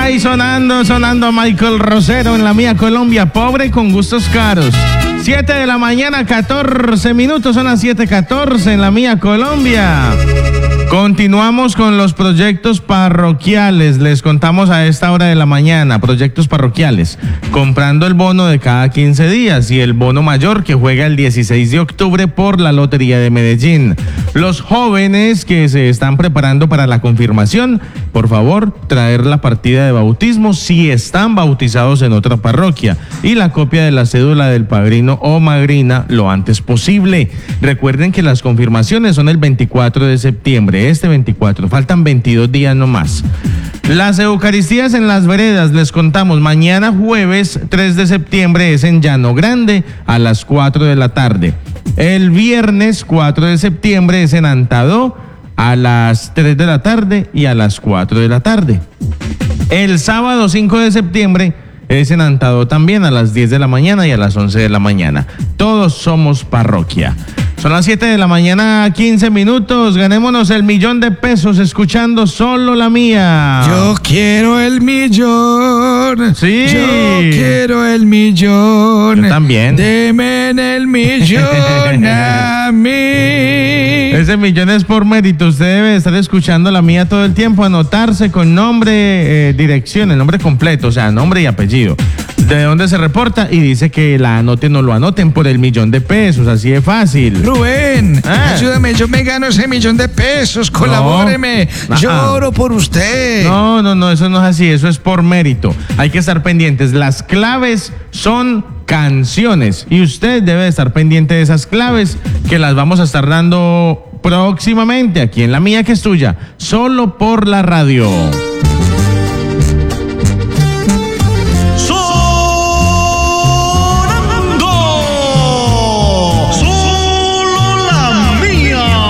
Ay, sonando Michael Rosero en la mía Colombia, pobre con gustos caros. 7 de la mañana, 14 minutos, son las 7:14 en la mía Colombia. Continuamos con los proyectos parroquiales. Les contamos a esta hora de la mañana, proyectos parroquiales. Comprando el bono de cada 15 días y el bono mayor que juega el 16 de octubre por la Lotería de Medellín. Los jóvenes que se están preparando para la confirmación, por favor, traer la partida de bautismo si están bautizados en otra parroquia y la copia de la cédula del padrino o madrina lo antes posible. Recuerden que las confirmaciones son el 24 de septiembre. Este 24, faltan 22 días nomás. Las Eucaristías en las veredas, les contamos, mañana jueves 3 de septiembre es en Llano Grande a las 4 de la tarde. El viernes 4 de septiembre es en Antadó a las 3 de la tarde y a las 4 de la tarde. El sábado 5 de septiembre es en Antadó también a las 10 de la mañana y a las 11 de la mañana. Todos somos parroquia. Son las 7 de la mañana, 15 minutos. Ganémonos el $1,000,000 escuchando Solo la Mía. Yo quiero el millón. Sí. Yo quiero el millón. Yo también. Deme el millón a mí. Ese millón es por mérito. Usted debe estar escuchando la mía todo el tiempo, anotarse con nombre, dirección, el nombre completo, o sea, nombre y apellido. De dónde se reporta y dice que la anoten o lo anoten por el $1,000,000, así de fácil. Rubén, ayúdame, yo me gano ese $1,000,000, colabóreme, yo oro por usted. No, eso no es así, eso es por mérito. Hay que estar pendientes. Las claves son canciones y usted debe estar pendiente de esas claves que las vamos a estar dando próximamente aquí en La Mía que es tuya, solo por la radio.